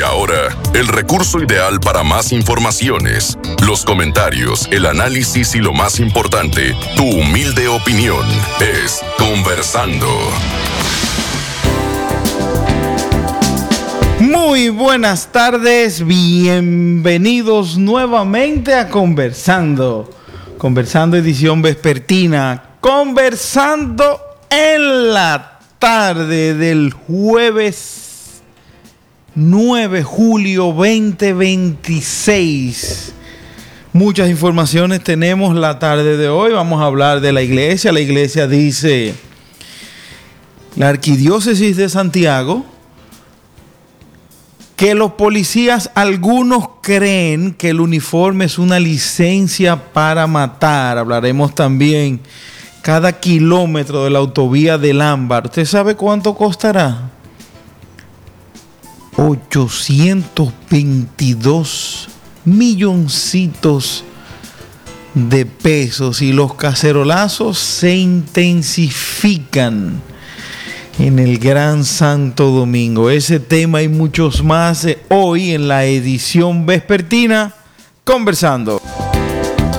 ahora, el recurso ideal para más informaciones, los comentarios, el análisis y lo más importante, tu humilde opinión, es Conversando. Muy buenas tardes, bienvenidos nuevamente a Conversando edición vespertina, conversando en la tarde del jueves 9 de julio 2026. Muchas informaciones tenemos la tarde de hoy. Vamos a hablar de la iglesia. La iglesia dice: la Arquidiócesis de Santiago, que los policías, algunos creen que el uniforme es una licencia para matar. Hablaremos también cada kilómetro de la autovía del Ámbar. ¿Usted sabe cuánto costará? 822 milloncitos de pesos, y los cacerolazos se intensifican en el Gran Santo Domingo. Ese tema y muchos más hoy en la edición vespertina Conversando.